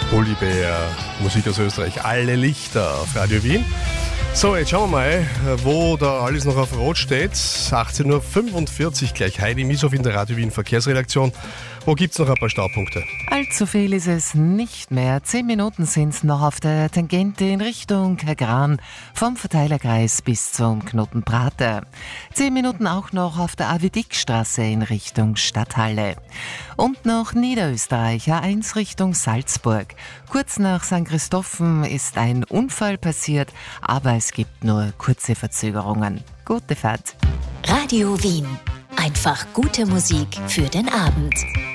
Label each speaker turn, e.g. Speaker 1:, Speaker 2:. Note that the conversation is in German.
Speaker 1: Olibär, Musik aus Österreich, alle Lichter auf Radio Wien. So, jetzt schauen wir mal, wo da alles noch auf Rot steht. 18.45 Uhr gleich Heidi Mieshoff in der Radio Wien Verkehrsredaktion. Wo gibt es noch ein paar Staupunkte?
Speaker 2: Allzu viel ist es nicht mehr. 10 Minuten sind es noch auf der Tangente in Richtung Kagran, vom Verteilerkreis bis zum Knoten Prater. 10 Minuten auch noch auf der Avidickstraße in Richtung Stadthalle. Und noch Niederösterreich, A1 Richtung Salzburg. Kurz nach St. Christophen ist ein Unfall passiert, aber es gibt nur kurze Verzögerungen. Gute Fahrt.
Speaker 3: Radio Wien. Einfach gute Musik für den Abend.